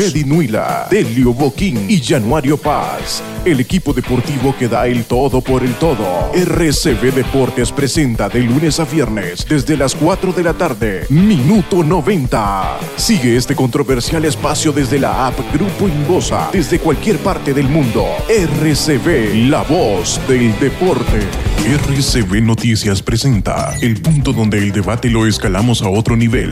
Freddy Nuila, Delio Boquín y Januario Paz. El equipo deportivo que da el todo por el todo. RCB Deportes presenta de lunes a viernes desde las 4 de la tarde, Minuto 90. Sigue este controversial espacio desde la app Grupo Inbosa, desde cualquier parte del mundo. RCB, la voz del deporte. RCB Noticias presenta el punto donde el debate lo escalamos a otro nivel.